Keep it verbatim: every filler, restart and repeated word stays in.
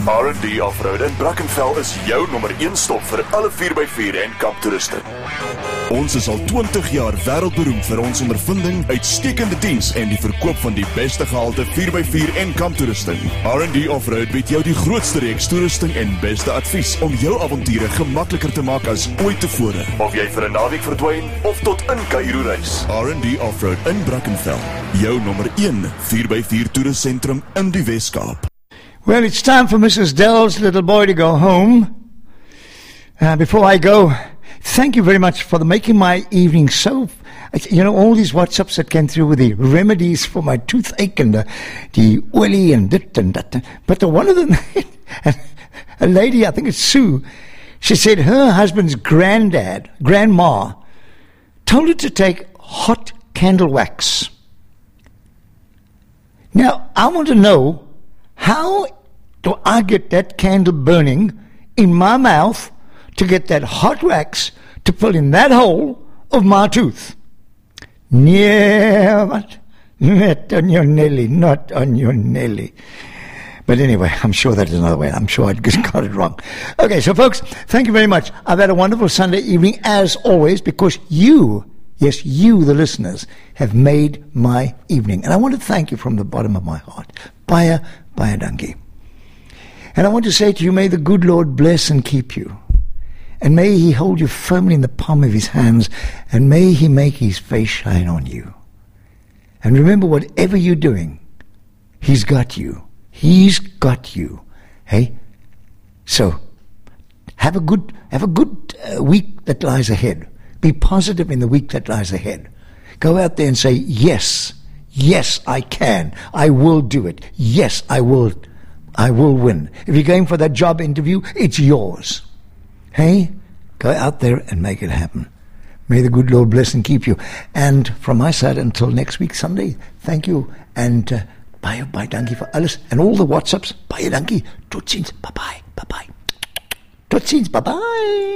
R and D Offroad in Brackenfell is jou nommer een stop vir alle vier by vier en kamptoeriste. Ons is al twintig jaar wêreldberoemd vir ons ondervinding, uitstekende diens en die verkoop van die beste gehalte vier by vier en kamptoerusting. R and D Offroad bied jou die grootste reeks toerusting en beste advies om jou avonture gemakliker te maak as ooit tevore. Of jy vir 'n naweek verdwyn of tot in Kaïro reis. R and D Offroad in Brackenfell, jou nommer een vier by vier toerustsentrum in die Wes-Kaap. Well, it's time for Missus Dell's little boy to go home. Uh, before I go, thank you very much for the making my evening so, you know, all these WhatsApps that came through with the remedies for my toothache and the, the oily and dit and that. But the one of them, a lady, I think it's Sue, she said her husband's granddad, grandma, told her to take hot candle wax. Now, I want to know, how do I get that candle burning in my mouth to get that hot wax to pull in that hole of my tooth? Yeah, but not on your Nelly, not on your Nelly. But anyway, I'm sure that is another way. I'm sure I just got it wrong. Okay, so folks, thank you very much. I've had a wonderful Sunday evening, as always, because you, yes, you, the listeners, have made my evening. And I want to thank you from the bottom of my heart. Baie, baie dankie. And I want to say to you, may the good Lord bless and keep you. And may he hold you firmly in the palm of his hands, and may he make his face shine on you. And remember, whatever you're doing, he's got you. He's got you. Hey? So, have a good, have a good uh, week that lies ahead. Be positive in the week that lies ahead. Go out there and say, yes, yes, I can. I will do it. Yes, I will. I will win. If you're going for that job interview, it's yours. Hey, go out there and make it happen. May the good Lord bless and keep you. And from my side, until next week, Sunday, thank you. And uh, baie, baie dankie vir alles. And all the WhatsApps, baie dankie. Tot ziens, bye-bye, bye-bye. Tot ziens, bye-bye.